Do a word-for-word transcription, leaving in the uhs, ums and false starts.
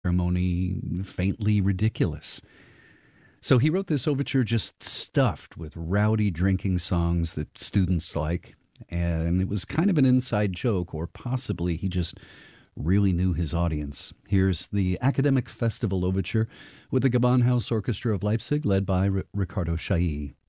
ceremony faintly ridiculous. So he wrote this overture just stuffed with rowdy drinking songs that students like. And it was kind of an inside joke, or possibly he just really knew his audience. Here's the Academic Festival Overture with the Gewandhaus Orchestra of Leipzig, led by R- Ricardo Chailly.